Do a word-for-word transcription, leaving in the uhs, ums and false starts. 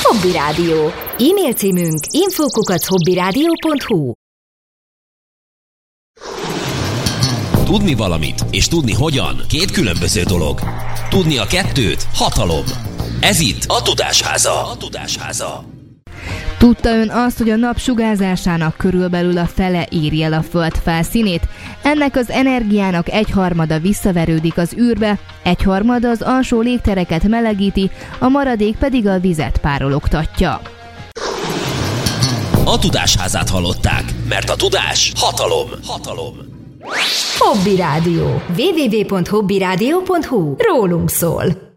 Hobby Rádió. E-mail címünk info kukac hobbyradio pont hu. Tudni valamit és tudni hogyan két különböző dolog. Tudni a kettőt hatalom. Ez itt a Tudásháza. A Tudásháza. Tudta ön azt, hogy a nap sugárzásának körülbelül a fele éri el a föld felszínét? Ennek az energiának egyharmada visszaverődik az űrbe, egyharmada az alsó légtereket melegíti, a maradék pedig a vizet párologtatja. A Tudásházát hallották, mert a tudás hatalom. Hatalom. Hobby Rádió. double-u double-u double-u pont hobbyradio pont hu. Rólunk szól.